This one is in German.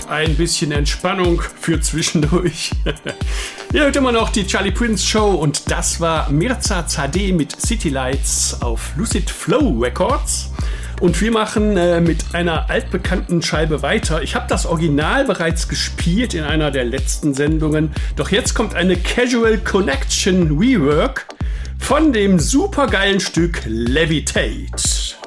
ein bisschen Entspannung für zwischendurch. Ihr hört immer noch die Charlie Prince Show und das war Mirza Zadeh mit City Lights auf Lucid Flow Records. Und wir machen mit einer altbekannten Scheibe weiter. Ich habe das Original bereits gespielt in einer der letzten Sendungen. Doch jetzt kommt eine Casual Connection Rework von dem supergeilen Stück Levitate.